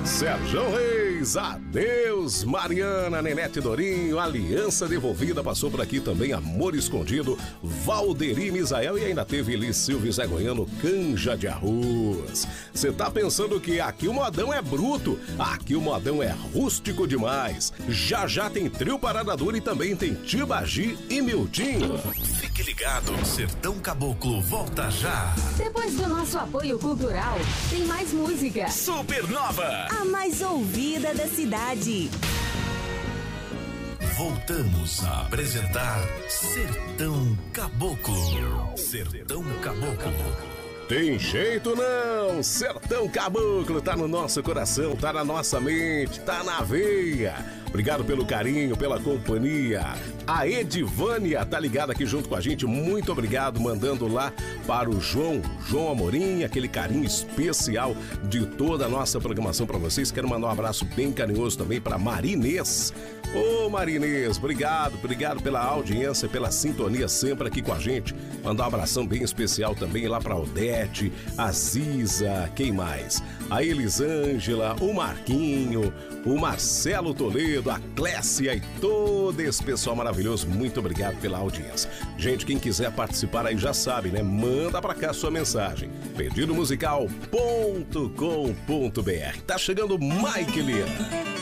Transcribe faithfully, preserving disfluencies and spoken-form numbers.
Sérgio Reis, adeus Mariana, Nenete Dorinho, Aliança Devolvida, passou por aqui também Amor Escondido, Valderi Misael e ainda teve Elis Silva e Zé Goiano, Canja de Arroz. Você tá pensando que aqui o modão é bruto, aqui o modão é rústico demais. Já já tem Trio Parada Dura e também tem Tibagi e Miltinho. Fique ligado, Sertão Caboclo volta já. Depois do nosso apoio cultural, tem mais música. Supernova, a mais ouvida da cidade. Voltamos a apresentar Sertão Caboclo. Sertão Caboclo. Tem jeito não, Sertão Caboclo tá no nosso coração, tá na nossa mente, tá na veia. Obrigado pelo carinho, pela companhia. A Edivânia tá ligada aqui junto com a gente, muito obrigado, mandando lá para o João, João Amorim, aquele carinho especial de toda a nossa programação para vocês. Quero mandar um abraço bem carinhoso também para Marinês. Ô Marinês, obrigado, obrigado pela audiência, pela sintonia sempre aqui com a gente. Mandar um abração bem especial também lá pra Odete, a Ziza, quem mais? A Elisângela, o Marquinho, o Marcelo Toledo, a Clécia e todo esse pessoal maravilhoso. Muito obrigado pela audiência. Gente, quem quiser participar aí já sabe, né? Manda pra cá sua mensagem. pedido musical ponto com ponto br. Tá chegando Mike Lira.